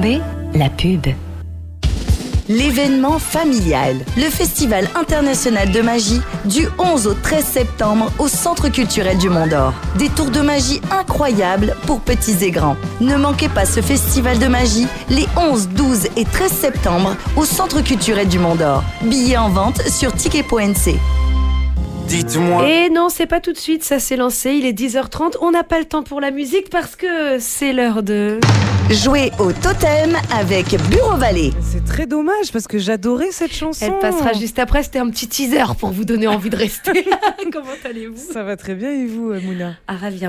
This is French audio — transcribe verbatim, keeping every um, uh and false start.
B, la pub. L'événement familial, le Festival international de magie du onze au treize septembre au Centre culturel du Mont d'Or. Des tours de magie incroyables pour petits et grands. Ne manquez pas ce festival de magie les onze, douze et treize septembre au Centre culturel du Mont d'Or. Billets en vente sur ticket point n c. Dites-moi. Et non, c'est pas tout de suite, ça s'est lancé, il est dix heures trente, on n'a pas le temps pour la musique parce que c'est l'heure de... Jouer au totem avec Bureau Vallée. C'est très dommage parce que j'adorais cette chanson. Elle passera juste après, c'était un petit teaser pour vous donner envie de rester. Comment allez-vous? Ça va très bien et vous, Mouna? Ah, ravi.